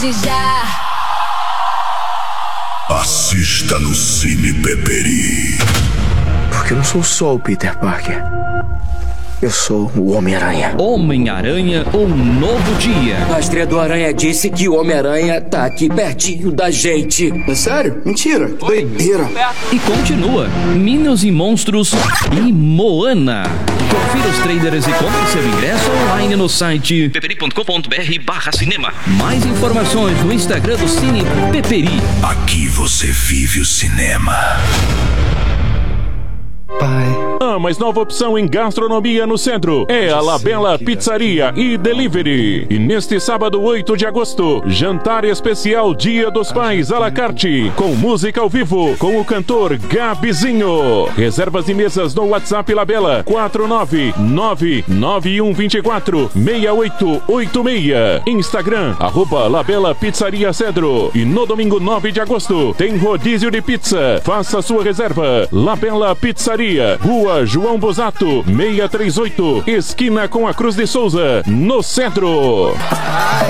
Já. Assista no Cine Peperi. Porque eu não sou só o Peter Parker. Eu sou o Homem-Aranha. Homem-Aranha, um novo dia. A estreia do Aranha disse que o Homem-Aranha tá aqui pertinho da gente. É sério? Mentira. Que doideira. E continua. Minions e Monstros e Moana. Confira os trailers e compre seu ingresso online no site peperi.com.br/cinema. Mais informações no Instagram do Cine Peperi. Aqui você vive o cinema. Pai. A mais nova opção em gastronomia no centro é a La Bella Pizzaria e Delivery. E neste sábado 8 de agosto, jantar especial Dia dos Pais à la carte, com música ao vivo, com o cantor Gabizinho. Reservas de mesas no WhatsApp La Bella 49991246886. Instagram @La Pizzaria Cedro. E no domingo 9 de agosto tem rodízio de pizza. Faça sua reserva. La Bella Pizzaria, Rua João Bosato, 638, esquina com a Cruz de Souza, no centro.